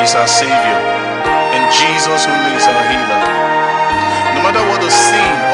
is our Savior, and Jesus who is our healer. No matter what the sin